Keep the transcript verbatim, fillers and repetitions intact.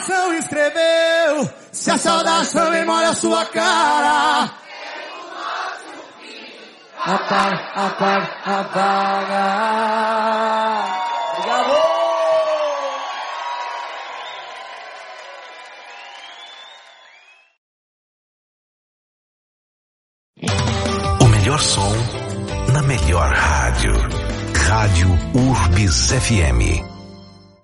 coração escreveu. Se a saudade também molha a sua cara, apaga, apaga, apaga. Obrigado. O melhor som na melhor rádio. Rádio Urbis F M.